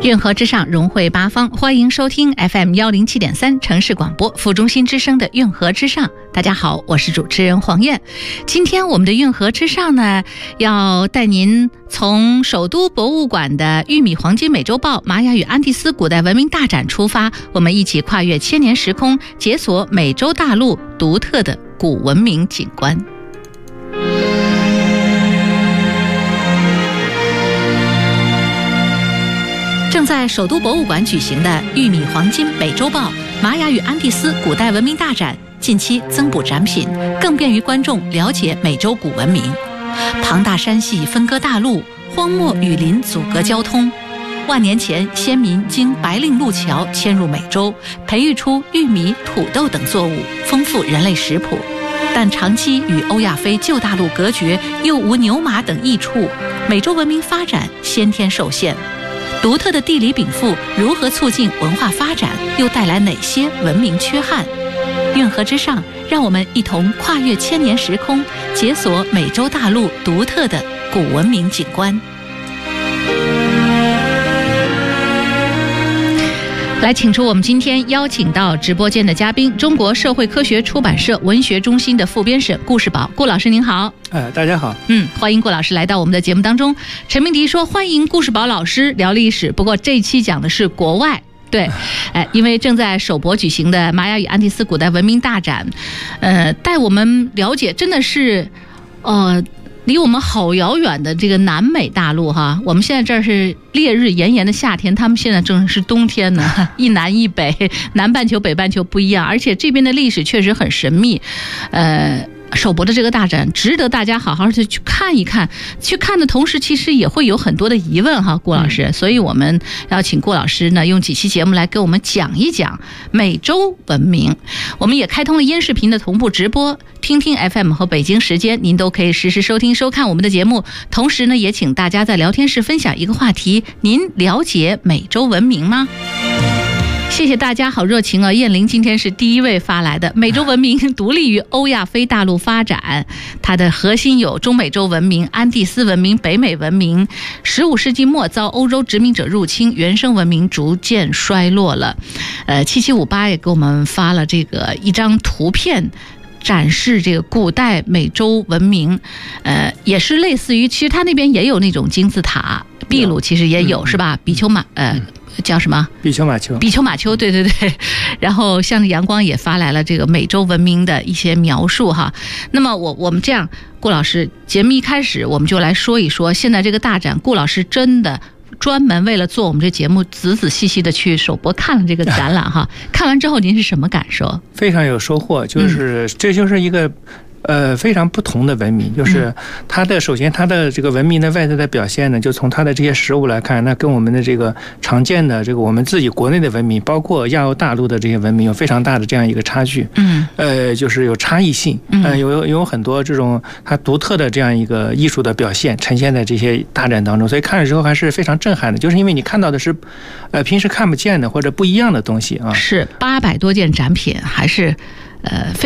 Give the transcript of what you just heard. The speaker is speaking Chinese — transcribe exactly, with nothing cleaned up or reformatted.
运河之上，融汇八方，欢迎收听 F M 一零七点三城市广播副中心之声的运河之上。大家好，我是主持人黄燕。今天我们的运河之上呢，要带您从首都博物馆的玉米黄金美洲豹玛雅与安第斯古代文明大展出发，我们一起跨越千年时空，解锁美洲大陆独特的古文明景观。正在首都博物馆举行的玉米黄金美洲豹玛雅与安第斯古代文明大展，近期增补展品，更便于观众了解美洲古文明。庞大山系分割大陆，荒漠雨林阻隔交通。万年前，先民经白令路桥迁入美洲，培育出玉米、土豆等作物，丰富人类食谱。但长期与欧亚非旧大陆隔绝，又无牛马等益处，美洲文明发展先天受限。独特的地理禀赋如何促进文化发展，又带来哪些文明缺憾？运河之上，让我们一同跨越千年时空，解锁美洲大陆独特的古文明景观。来，请出我们今天邀请到直播间的嘉宾，中国社会科学出版社文学中心的副编审顾世宝。顾老师您好。 呃，大家好。 嗯，欢迎顾老师来到我们的节目当中。陈明迪说欢迎顾世宝老师聊历史，不过这一期讲的是国外。对，哎，因为正在首博举行的玛雅与安第斯古代文明大展，呃，带我们了解真的是，呃。离我们好遥远的这个南美大陆哈，我们现在这儿是烈日炎炎的夏天，他们现在正是冬天呢，一南一北，南半球北半球不一样，而且这边的历史确实很神秘，呃。首博的这个大展值得大家好好的去看一看，去看的同时其实也会有很多的疑问哈，顾老师、嗯、所以我们要请顾老师呢用几期节目来给我们讲一讲美洲文明。我们也开通了音视频的同步直播，听听 F M 和北京时间您都可以实时收听收看我们的节目，同时呢也请大家在聊天室分享一个话题，您了解美洲文明吗？谢谢大家，好热情啊！燕玲今天是第一位发来的。美洲文明独立于欧亚非大陆发展，它的核心有中美洲文明、安第斯文明、北美文明。十五世纪末遭欧洲殖民者入侵，原生文明逐渐衰落了。呃，七七五八也给我们发了这个一张图片。展示这个古代美洲文明，呃，也是类似于，其实它那边也有那种金字塔，秘鲁其实也有，嗯、是吧？比丘马，呃，嗯、叫什么？ 比丘马丘。比丘马丘，对对对。然后像阳光也发来了这个美洲文明的一些描述哈。那么我我们这样，顾老师，节目一开始我们就来说一说现在这个大展，顾老师真的。专门为了做我们这节目，仔仔细细的去首博看了这个展览哈。看完之后您是什么感受？ 非常有收获，就是、嗯、这就是一个。呃，非常不同的文明，就是它的首先它的这个文明的外在的表现呢，就从它的这些实物来看，那跟我们的这个常见的这个我们自己国内的文明，包括亚欧大陆的这些文明有非常大的这样一个差距。嗯，呃，就是有差异性，呃，有有很多这种它独特的这样一个艺术的表现呈现在这些大展当中，所以看的时候还是非常震撼的，就是因为你看到的是呃平时看不见的或者不一样的东西啊。 是八百多件展品，还是呃非。